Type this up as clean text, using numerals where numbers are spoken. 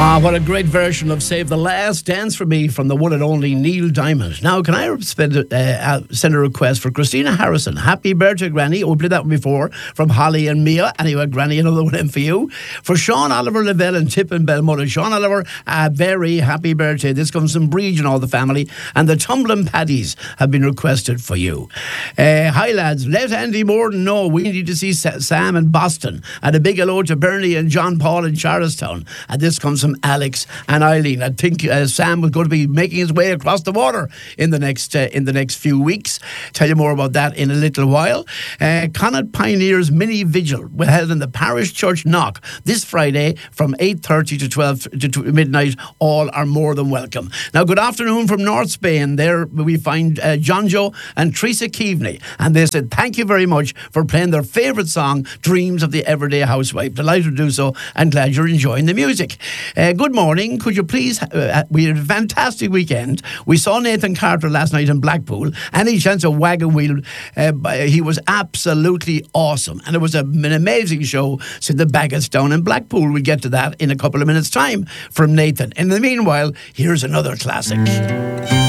Ah, what a great version of Save the Last Dance for Me from the one and only Neil Diamond. Now, can I send a request for Christina Harrison? Happy birthday, Granny. We played that one before from Holly and Mia. Anyway, Granny, another one in for you. For Sean Oliver Lavelle and Tip and Belmullen. Sean Oliver, a very happy birthday. This comes from Breege and all the family. And the Tumbling Paddies have been requested for you. Hi, lads. Let Andy Morden know we need to see Sam in Boston. And a big hello to Bernie and John Paul in Charlestown. And this comes from Alex and Eileen. I think Sam was going to be making his way across the water in the next few weeks. Tell you more about that in a little while. Connaught Pioneers Mini Vigil will held in the Parish Church Knock this Friday from 8:30 to 12 to midnight. All are more than welcome. Now, good afternoon from North Spain. There we find John Joe and Teresa Keaveney, and they said thank you very much for playing their favourite song, Dreams of the Everyday Housewife. Delighted to do so and glad you're enjoying the music. Good morning. Could you please... we had a fantastic weekend. We saw Nathan Carter last night in Blackpool. Any chance of wagon wheel? He was absolutely awesome. And it was an amazing show. So the Baggots down in Blackpool. We'll get to that in a couple of minutes' time from Nathan. In the meanwhile, here's another classic.